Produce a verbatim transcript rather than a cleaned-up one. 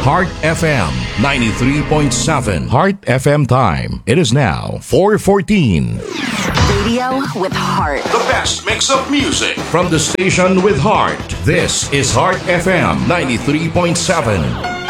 Heart F M ninety-three point seven. Heart F M time. It is now four fourteen. Radio with heart. The best mix of music from the station with heart. This is Heart F M ninety-three point seven.